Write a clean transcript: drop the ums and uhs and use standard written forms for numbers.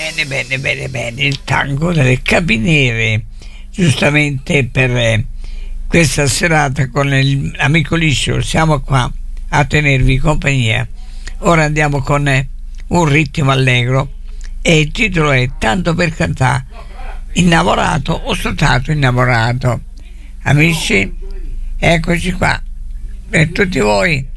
Bene, bene, bene, bene, il tango delle Capinere, giustamente per questa serata con l'amico liscio, siamo qua a tenervi compagnia. Ora andiamo con un ritmo allegro e il titolo è Tanto per cantare, innamorato o soltanto innamorato. Amici, eccoci qua, per tutti voi.